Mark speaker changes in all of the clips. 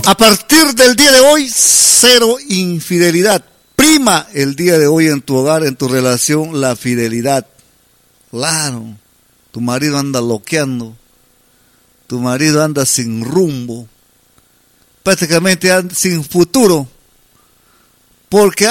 Speaker 1: A partir del día de hoy, cero infidelidad. Prima el día de hoy en tu hogar, en tu relación, la fidelidad. Claro, tu marido anda loqueando, tu marido anda sin rumbo, prácticamente anda sin futuro, porque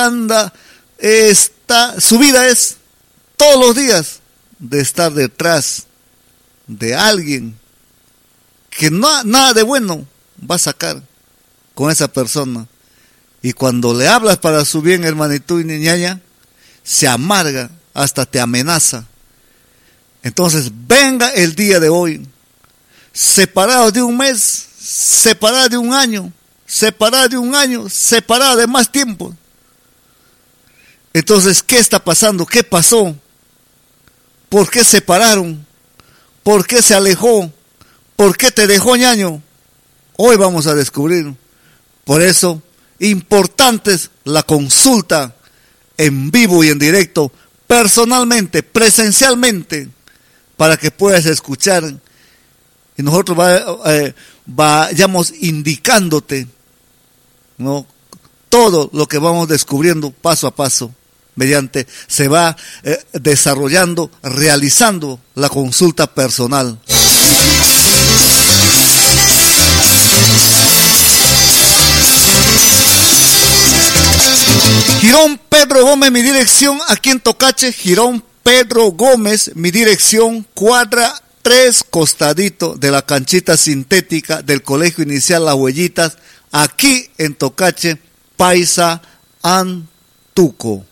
Speaker 1: su vida es todos los días de estar detrás de alguien que nada de bueno va a sacar con esa persona. Y cuando le hablas para su bien, hermanito y niñaña, se amarga, hasta te amenaza. Entonces, venga el día de hoy, separados de un mes, separados de un año, separados de más tiempo. Entonces, ¿qué está pasando? ¿Qué pasó? ¿Por qué se separaron? ¿Por qué se alejó? ¿Por qué te dejó, ñaño? Hoy vamos a descubrir. Por eso, importante es la consulta en vivo y en directo, personalmente, presencialmente, para que puedas escuchar y nosotros vayamos indicándote, ¿no?, todo lo que vamos descubriendo paso a paso, mediante se va desarrollando, realizando la consulta personal. Girón Pedro Gómez, mi dirección aquí en Tocache. Girón Pedro Gómez, mi dirección, cuadra 3, costadito de la canchita sintética del Colegio Inicial Las Huellitas, aquí en Tocache, Paisa Antuco.